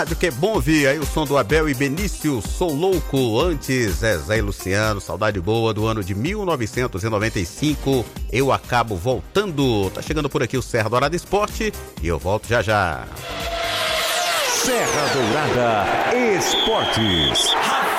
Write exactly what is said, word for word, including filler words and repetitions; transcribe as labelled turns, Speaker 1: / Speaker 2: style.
Speaker 1: Que é bom ouvir aí o som do Abel e Benício, Sou Louco. Antes, Zezé e Luciano, saudade boa do ano de mil novecentos e noventa e cinco. Eu acabo voltando. Tá chegando por aqui o Serra Dourada Esporte e eu volto já já.
Speaker 2: Serra Dourada Esportes.